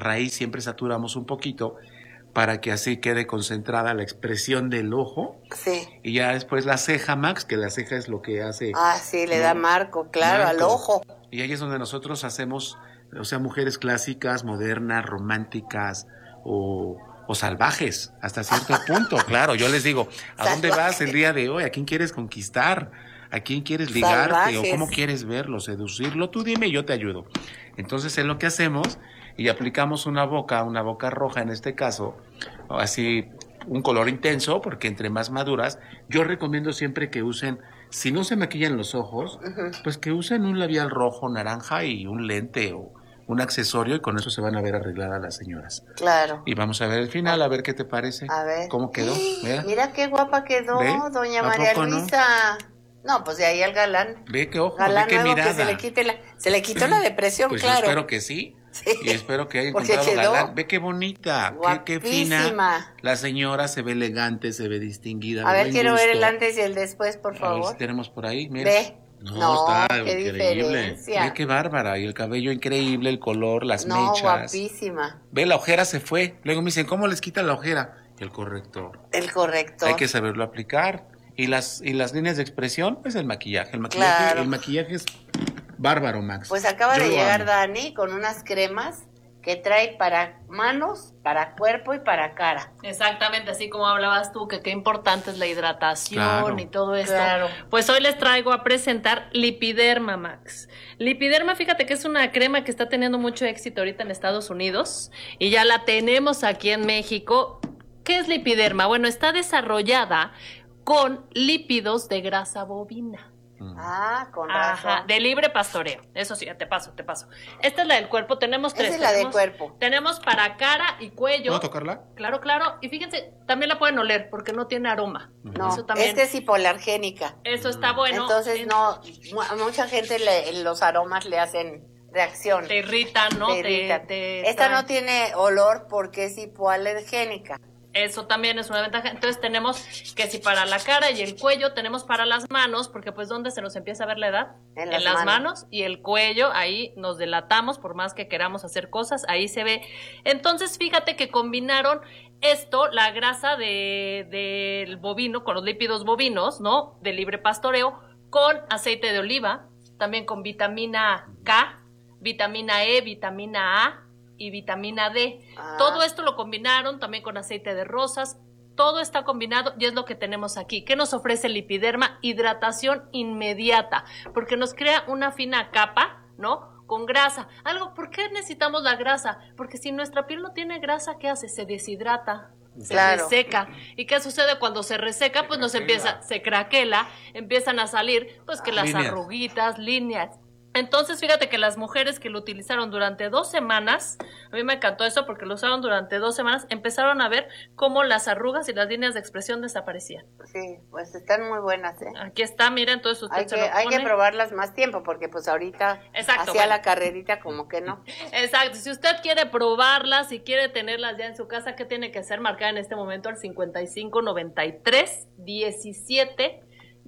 raíz siempre saturamos un poquito para que así quede concentrada la expresión del ojo. Sí. Y ya después la ceja, Max, que la ceja es lo que hace... Sí, le da marco, claro, al ojo. Y ahí es donde nosotros hacemos, o sea, mujeres clásicas, modernas, románticas o salvajes, hasta cierto punto, claro. Yo les digo, ¿a dónde vas el día de hoy? ¿A quién quieres conquistar? ¿A quién quieres ligarte? Salvajes. ¿O cómo quieres verlo, seducirlo? Tú dime y yo te ayudo. Entonces es lo que hacemos y aplicamos una boca roja en este caso, así un color intenso, porque entre más maduras, yo recomiendo siempre que usen, si no se maquillan los ojos, pues que usen un labial rojo, naranja y un lente o un accesorio y con eso se van a ver arregladas las señoras. Claro. Y vamos a ver el final, a ver qué te parece. A ver. ¿Cómo quedó? Mira qué guapa quedó, ¿Ve? doña María Luisa. No, pues de ahí al galán. Ve qué ojo, galán ve qué mirada. Que se le quitó la depresión, pues claro. Yo espero que sí. Sí. Y espero que haya porque encontrado galán. Ve qué bonita, qué fina. La señora se ve elegante, se ve distinguida. A ver, quiero ver el antes y el después, por favor. A ver si tenemos por ahí, mira. Ve. No, está qué increíble. Diferencia. Ve qué bárbara. Y el cabello increíble, el color, las mechas. Guapísima. Ve, la ojera se fue. Luego me dicen, ¿cómo les quita la ojera? El corrector. El corrector. Hay que saberlo aplicar. Y las líneas de expresión, pues el maquillaje. Claro. El maquillaje es bárbaro, Max. Pues acaba de llegar Dani con unas cremas que trae para manos, para cuerpo y para cara. Exactamente, así como hablabas tú, que qué importante es la hidratación, claro, y todo esto. Claro. Pues hoy les traigo a presentar Lipiderma, Max. Lipiderma, fíjate que es una crema que está teniendo mucho éxito ahorita en Estados Unidos y ya la tenemos aquí en México. ¿Qué es Lipiderma? Bueno, está desarrollada con lípidos de grasa bovina. Con razón. Ajá, de libre pastoreo. Eso sí, te paso. Esta es la del cuerpo, tenemos tres. Esa es la del cuerpo. Tenemos para cara y cuello. ¿Puedo tocarla? Claro. Y fíjense, también la pueden oler porque no tiene aroma. No, eso también. Esta es hipoalergénica. Eso está bueno. Entonces a mucha gente los aromas le hacen reacción. Te irritan, ¿no? Esta no tiene olor porque es hipoalergénica. Eso también es una ventaja. Entonces tenemos que si para la cara y el cuello, tenemos para las manos, porque pues ¿dónde se nos empieza a ver la edad? En las manos y el cuello, ahí nos delatamos por más que queramos hacer cosas, ahí se ve. Entonces fíjate que combinaron esto, la grasa del bovino, con los lípidos bovinos, ¿no? De libre pastoreo, con aceite de oliva, también con vitamina K, vitamina E, vitamina A, y vitamina D. Todo esto lo combinaron también con aceite de rosas. Todo está combinado y es lo que tenemos aquí. ¿Qué nos ofrece Lipiderma? Hidratación inmediata, porque nos crea una fina capa, ¿no? Con grasa. ¿Por qué necesitamos la grasa? Porque si nuestra piel no tiene grasa, ¿qué hace? Se deshidrata. Se reseca. ¿Y qué sucede cuando se reseca? Pues se craquela, empiezan a salir, pues que las arruguitas, líneas. Entonces, fíjate que las mujeres que lo utilizaron durante 2 semanas, a mí me encantó eso porque lo usaron durante 2 semanas, empezaron a ver cómo las arrugas y las líneas de expresión desaparecían. Sí, pues están muy buenas, ¿eh? Aquí está, mira, entonces usted se lo pone. Hay que probarlas más tiempo porque pues ahorita hacia la carrerita como que no. Exacto, si usted quiere probarlas, si quiere tenerlas ya en su casa, ¿qué tiene que hacer? Marcar en este momento al 55 93 17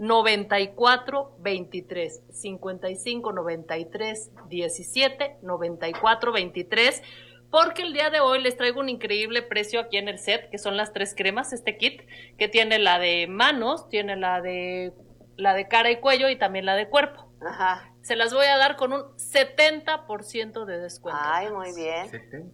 94 23 55 93 17 94 23, porque el día de hoy les traigo un increíble precio aquí en el set, que son las 3 cremas, este kit, que tiene la de manos, tiene la de cara y cuello y también la de cuerpo. Ajá. Se las voy a dar con un 70% de descuento. Ay, muy bien.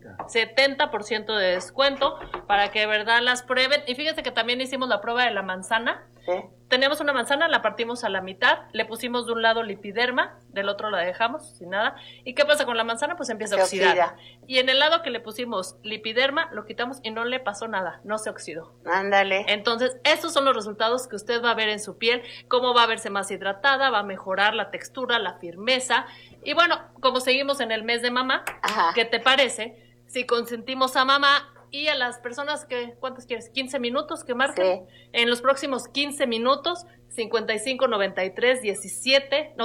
70% de descuento para que de verdad las prueben. Y fíjense que también hicimos la prueba de la manzana. Sí. Teníamos una manzana, la partimos a la mitad, le pusimos de un lado Lipiderma, del otro la dejamos sin nada. ¿Y qué pasa con la manzana? Pues empieza a oxidar. Y en el lado que le pusimos Lipiderma, lo quitamos y no le pasó nada, no se oxidó. Ándale. Entonces, estos son los resultados que usted va a ver en su piel, cómo va a verse más hidratada, va a mejorar la textura, la firmeza. Y bueno, como seguimos en el mes de mamá, ¿qué te parece si consentimos a mamá y a las personas que, ¿cuántos quieres? 15 minutos que marquen. Sí. En los próximos 15 minutos, 55 93 17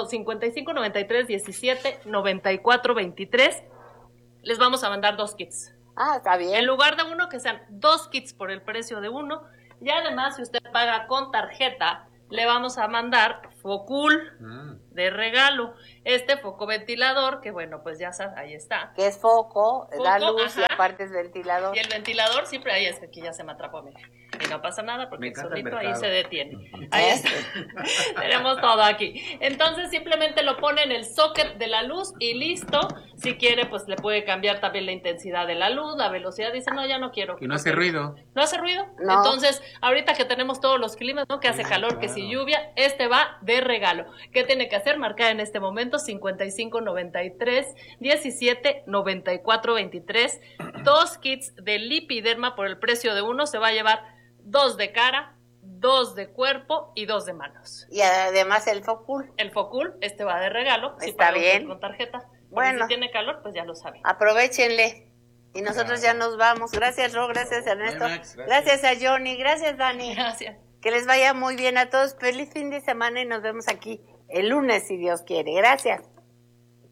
94 23, les vamos a mandar 2 kits. Está bien. En lugar de uno, que sean 2 kits por el precio de uno. Y además, si usted paga con tarjeta, le vamos a mandar Focul de regalo. Este foco ventilador, que bueno, pues ya sabes, ahí está. Que es foco, da luz y ajá. aparte es ventilador. Y el ventilador siempre ahí es que aquí ya se me atrapó, mira. Y no pasa nada porque solito ahí se detiene. Ahí está. Tenemos todo aquí. Entonces simplemente lo pone en el socket de la luz y listo. Si quiere, pues le puede cambiar también la intensidad de la luz, la velocidad. Dice, no, ya no quiero. Y no hace ruido. ¿No hace ruido? No. Entonces, ahorita que tenemos todos los climas, ¿no? Que hace calor, que si lluvia, este va de regalo. ¿Qué tiene que hacer? Marcar en este momento 55 93 17 94 23. 2 kits de Lipiderma por el precio de uno. Se va a llevar 2 de cara, 2 de cuerpo y 2 de manos. Y además el Focul. El Focul, este va de regalo. Está bien. Con tarjeta. Bueno. Si tiene calor, pues ya lo sabe. Aprovechenle. Y nosotros ya nos vamos. Gracias, Ro, gracias, Ernesto. Max, gracias a Johnny, gracias, Dani. Gracias. Que les vaya muy bien a todos. Feliz fin de semana y nos vemos aquí el lunes, si Dios quiere. Gracias.